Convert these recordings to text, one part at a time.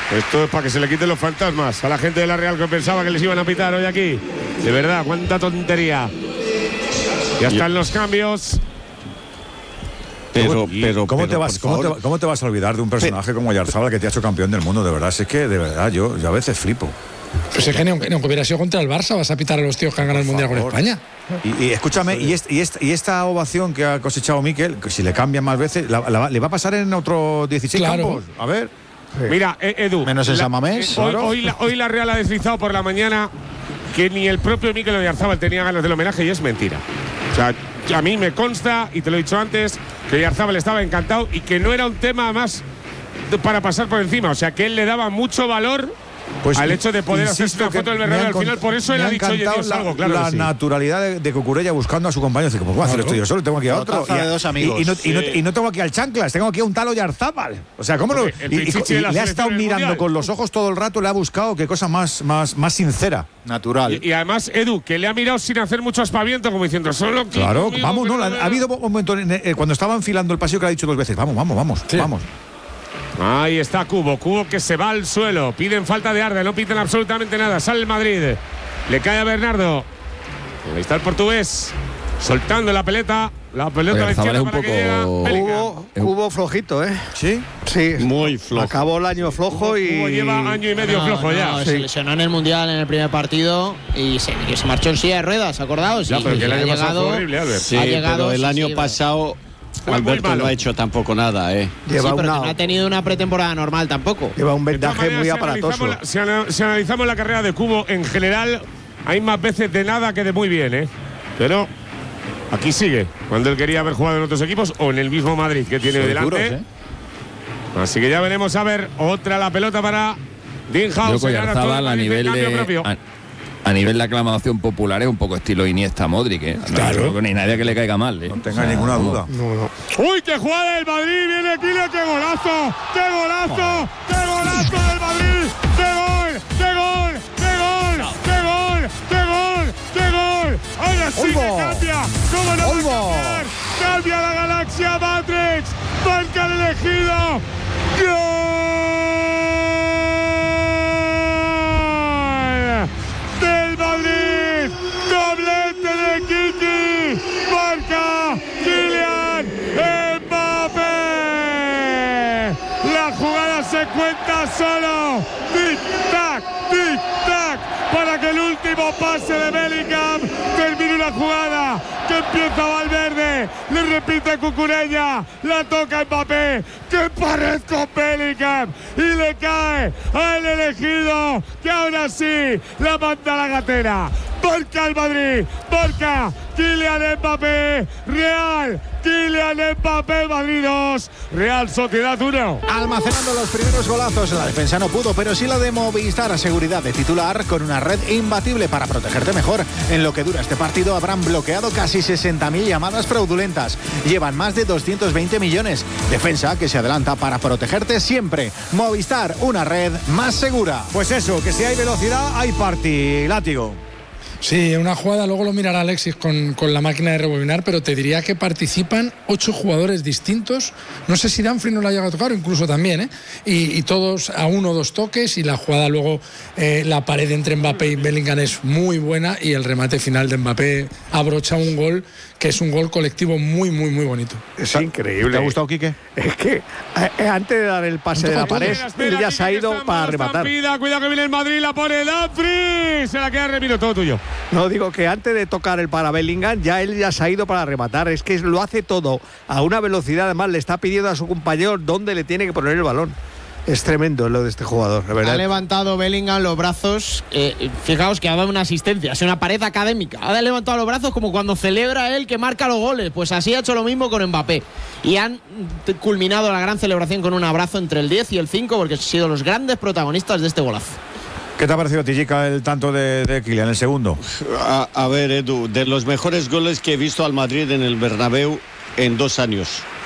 Esto es para que se le quiten los fantasmas a la gente de la Real que pensaba que les iban a pitar hoy aquí. De verdad, cuánta tontería. Ya están los cambios. Pero ¿Cómo te vas a olvidar de un personaje como Oyarzabal que te ha hecho campeón del mundo? De verdad, es que de verdad yo a veces flipo. Pues es que ni aunque hubiera sido contra el Barça, vas a pitar a los tíos que han ganado el Mundial con España. Y escúchame, y esta ovación que ha cosechado Mikel, que si le cambian más veces, ¿le va a pasar en otros 16 campos? A ver. Mira, Edu. Menos en San Mamés. Hoy la Real ha deslizado por la mañana que ni el propio Mikel Oyarzabal tenía ganas del homenaje y es mentira. O sea, a mí me consta, y te lo he dicho antes, que Oyarzabal estaba encantado y que no era un tema más para pasar por encima. O sea, que él le daba mucho valor al hecho de poder hacerse una foto del Bernabéu al final. Por eso él ha dicho, oye, Dios, algo, claro. La sí. naturalidad de Cucurella buscando a su compañero. Dice, ¿cómo puedo hacer esto yo solo? Tengo aquí a otro. Y no tengo aquí al Chanclas, tengo aquí a un tal Oyarzabal. O sea, ¿cómo no? Y le ha estado mirando con los ojos todo el rato, le ha buscado qué cosa más sincera. Natural. Y además, Edu, que le ha mirado sin hacer mucho aspaviento, como diciendo, solo que. Claro, vamos, no. Ha habido un momento cuando estaba enfilando el pasillo que le ha dicho 2 veces, vamos. Ahí está Cubo que se va al suelo. Piden falta de Arde, no piden absolutamente nada. Sale el Madrid. Le cae a Bernardo. Ahí está el portugués. Soltando la pelota. La pelota de izquierda para que llega. Cubo flojito, ¿eh? ¿Sí? Sí. Muy flojo. Acabó el año flojo y. Cubo lleva año y medio flojo ya. Se lesionó en el Mundial en el primer partido y se marchó en silla de ruedas, ¿acordaos? Ya, pero que el año pasado fue horrible, Albert. Sí, pero el año pasado Alberto no ha hecho tampoco nada, Pero que no ha tenido una pretemporada normal tampoco. Lleva un vendaje muy aparatoso. Si analizamos la carrera de Cubo en general, hay más veces de nada que de muy bien, Pero aquí sigue, cuando él quería haber jugado en otros equipos o en el mismo Madrid que tiene delante. Así que ya veremos a ver otra la pelota para Dinhaus. A nivel de aclamación popular es un poco estilo Iniesta Modric, Claro. No hay nadie que le caiga mal, No tenga ninguna duda. No. ¡Uy, qué jugada del Madrid! ¡Viene Kylian! ¡Qué golazo! ¡Qué golazo! ¡Qué golazo del Madrid! ¡Qué gol! ¡Qué gol! ¡Qué gol! ¡Qué gol! ¡Qué gol! ¡Qué gol! ¡Ahora sí que cambia! ¿Cómo no va a cambiar? ¡Cambia la Galaxia Matrix! ¡Marca el elegido! ¡Gol! ¡Del Madrid! ¡Doblete de Kiki! ¡Marca Kylian Mbappé! La jugada se cuenta solo. ¡Tic-tac! ¡Tic-tac! Para que el último pase de Bellingham termine una jugada que empieza Valverde, le repite Cucurella, la toca Mbappé, que pared con Bellingham y le cae al elegido, que ahora sí la manda a la gatera. Marca el Madrid, marca Kylian Mbappé, Real Kylian Mbappé, Madrid 2, Real Sociedad 1. Almacenando los primeros golazos, la defensa no pudo, pero sí la de Movistar, seguridad de titular con una red imbatible para protegerte mejor. En lo que dura este partido habrán bloqueado casi 60.000 llamadas fraudulentas. Llevan más de 220 millones. Defensa que se adelanta para protegerte siempre. Movistar, una red más segura. Pues eso, que si hay velocidad, hay party, látigo. Sí, una jugada, luego lo mirará Alexis con la máquina de rebobinar, pero te diría que participan 8 jugadores distintos. No sé si Danfrey no la llega a tocar, o incluso también, y todos a 1 o 2 toques, y la jugada luego, la pared entre Mbappé y Bellingham es muy buena, y el remate final de Mbappé abrocha un gol que es un gol colectivo muy, muy, muy bonito. Es increíble. ¿Te ha gustado, Quique? Es que antes de dar el pase de la pared, él ya se ha ido para rematar. Cuidado que viene el Madrid, la pone Danfrey, se la queda Remiro, todo tuyo. No, digo que antes de tocar el para Bellingham, él ya se ha ido para rematar. Es que lo hace todo a una velocidad, además le está pidiendo a su compañero dónde le tiene que poner el balón. Es tremendo lo de este jugador, de verdad. Ha levantado Bellingham los brazos, fijaos que ha dado una asistencia, es una pared académica. Ha levantado los brazos como cuando celebra él que marca los goles. Pues así ha hecho lo mismo con Mbappé. Y han culminado la gran celebración con un abrazo entre el 10 y el 5, porque han sido los grandes protagonistas de este golazo. ¿Qué te ha parecido, Tillica, el tanto de Kylian, el segundo? A ver, Edu, de los mejores goles que he visto al Madrid en el Bernabéu en 2 años,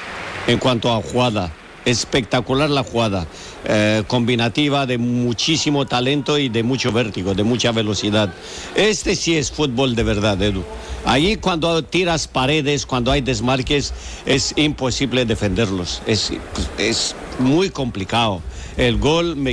en cuanto a jugada. Espectacular la jugada, combinativa, de muchísimo talento y de mucho vértigo, de mucha velocidad. Este sí es fútbol de verdad, Edu. Ahí cuando tiras paredes, cuando hay desmarques, es imposible defenderlos. Es muy complicado. El gol me